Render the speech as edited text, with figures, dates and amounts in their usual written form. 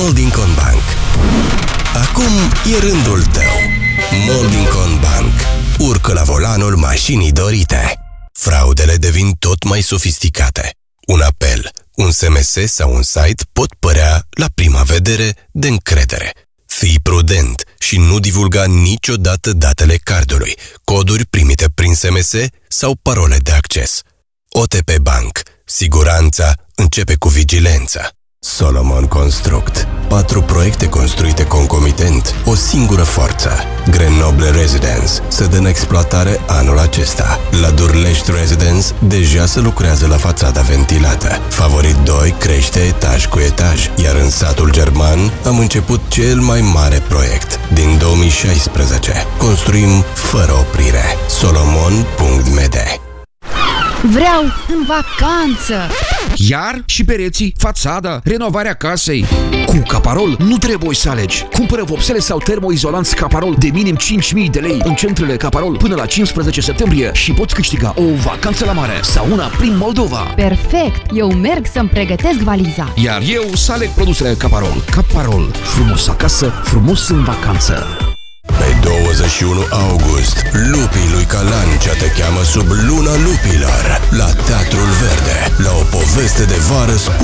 Moldingcon Bank. Acum e rândul tău. Moldingcon Bank. Urcă la volanul mașinii dorite. Fraudele devin tot mai sofisticate. Un apel, un SMS sau un site pot părea, la prima vedere, de încredere. Fii prudent și nu divulga niciodată datele cardului, coduri primite prin SMS sau parole de acces. OTP Bank. Siguranța începe cu vigilență. Solomon Construct. 4 proiecte construite concomitent, o singură forță. Grenoble Residence se dă în exploatare anul acesta. La Durlești Residence deja se lucrează la fațada ventilată. Favorit 2 crește etaj cu etaj, iar în satul german am început cel mai mare proiect din 2016. Construim fără oprire. Solomon.md. Vreau în vacanță! Iar și pereții, fațada, renovarea casei. Cu Caparol nu trebuie să alegi. Cumpără vopsele sau termoizolanți Caparol de minim 5.000 de lei în centrele Caparol până la 15 septembrie și poți câștiga o vacanță la mare sau una prin Moldova. Perfect! Eu merg să-mi pregătesc valiza. Iar eu să aleg produsele Caparol. Caparol. Frumos acasă, frumos în vacanță. Pe 21 august, Lupii lui Calancea te cheamă sub Luna Lupilor la Teatrul Verde, la o poveste de vară